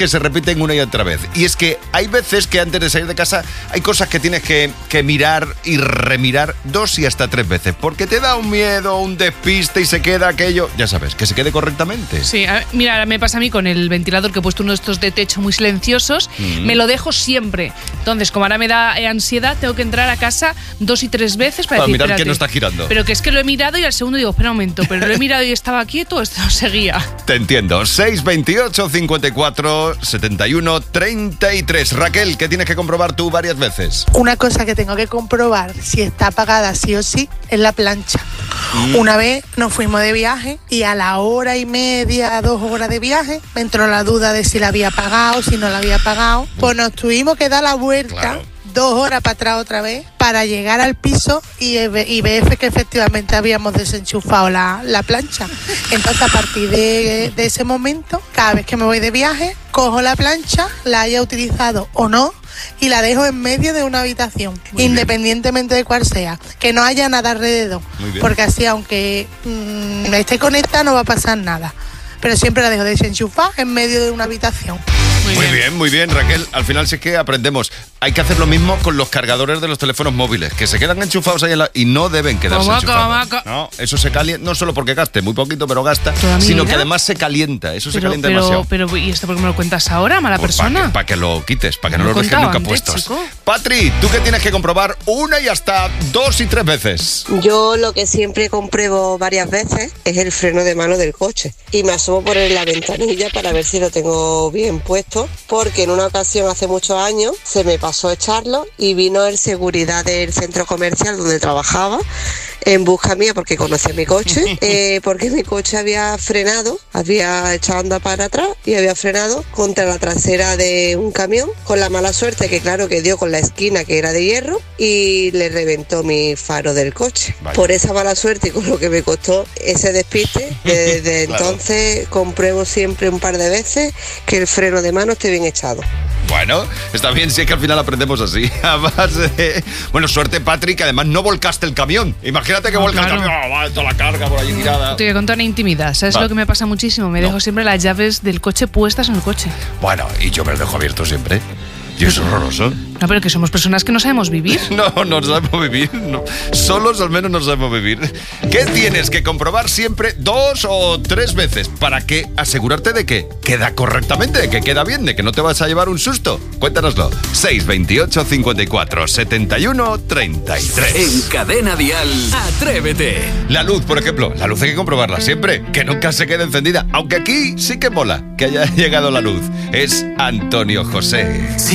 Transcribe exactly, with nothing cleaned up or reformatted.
que se repiten una y otra vez. Y es que hay veces que antes de salir de casa hay cosas que tienes que, que mirar y remirar dos y hasta tres veces, porque te da un miedo, un despiste y se queda aquello, ya sabes, que se quede correctamente. Sí, a, mira, me pasa a mí con el ventilador que he puesto uno de estos de techo muy silenciosos, mm. me lo dejo siempre. Entonces, como ahora me da eh, ansiedad, tengo que entrar a casa dos y tres veces para, para decir, mirar espérate, que no está girando. Pero que es que lo he mirado y al segundo digo, espera un momento, pero lo he mirado y estaba quieto, esto no seguía. Te entiendo. seis veintiocho, cincuenta y cuatro, setenta y uno, treinta y tres. Raquel, ¿qué tienes que comprobar tú varias veces? Una cosa que tengo que comprobar si está apagada sí o sí es la plancha. Mm. Una vez nos fuimos de viaje y a la hora y media, dos horas de viaje, me entró la duda de si la había apagado, si no la había apagado. Pues nos tuvimos que dar la vuelta. Claro. Dos horas para atrás otra vez para llegar al piso y, y ver que efectivamente habíamos desenchufado la, la plancha. Entonces, a partir de, de ese momento, cada vez que me voy de viaje, cojo la plancha, la haya utilizado o no, y la dejo en medio de una habitación, muy independientemente bien. de cuál sea, que no haya nada alrededor, porque así, aunque mmm, esté conectada, no va a pasar nada. Pero siempre la dejo desenchufada en medio de una habitación. Muy, muy bien. bien, muy bien, Raquel. Al final sí que aprendemos. Hay que hacer lo mismo con los cargadores de los teléfonos móviles, que se quedan enchufados ahí en la... y no deben quedarse ¿Cómo, enchufados. cómo, cómo? No, eso se calienta, no solo porque gaste muy poquito, pero gasta, ¿Toda sino vida? que además se calienta. Eso pero, se calienta pero, demasiado. Pero, ¿y esto por qué me lo cuentas ahora, mala pues persona? Para que, pa que lo quites, para que no lo dejes nunca antes, puestos. Chico. Patri, ¿tú qué tienes que comprobar una y hasta dos y tres veces? Yo lo que siempre compruebo varias veces es el freno de mano del coche. Y me asomo por la ventanilla para ver si lo tengo bien puesto, porque en una ocasión hace muchos años se me pasó echarlo y vino el seguridad del centro comercial donde trabajaba en busca mía porque conocía mi coche, eh, porque mi coche había frenado, había echado anda para atrás y había frenado contra la trasera de un camión, con la mala suerte que claro que dio con la esquina que era de hierro y le reventó mi faro del coche. Vaya. Por esa mala suerte y con lo que me costó ese despiste, desde claro. entonces compruebo siempre un par de veces que el freno de mano esté bien echado. Bueno, está bien, si es que al final aprendemos así. Además, eh, bueno, suerte, Patrick, que además no volcaste el camión. Imagínate que no, volca claro. el camión, oh, va toda la carga por allí tirada. Te voy a contar una intimidad. ¿Sabes va. lo que me pasa muchísimo? Me no. dejo siempre las llaves del coche puestas en el coche. Bueno, y yo me lo dejo abierto siempre. Y es horroroso. No, pero que somos personas que no sabemos vivir. No, no sabemos vivir. No. Solos al menos no sabemos vivir. ¿Qué tienes que comprobar siempre dos o tres veces para que asegurarte de que queda correctamente, de que queda bien, de que no te vas a llevar un susto? Cuéntanoslo. seis veintiocho, cincuenta y cuatro, setenta y uno, treinta y tres. En Cadena Dial, Atrévete. La luz, por ejemplo. La luz hay que comprobarla siempre. Que nunca se quede encendida. Aunque aquí sí que mola que haya llegado la luz. Es Antonio José.